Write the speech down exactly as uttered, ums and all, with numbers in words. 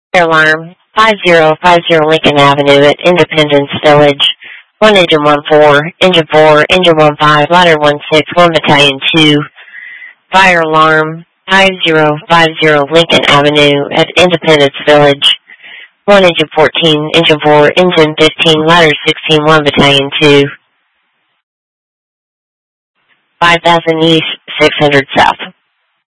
Fire alarm, five zero five zero Lincoln Avenue at Independence Village. one engine one four, engine four, engine one five, ladder one six, one battalion two. Fire alarm, five zero five zero Lincoln Avenue at Independence Village. one engine fourteen, engine four, engine fifteen, ladder sixteen, one battalion two. five thousand east, six hundred south.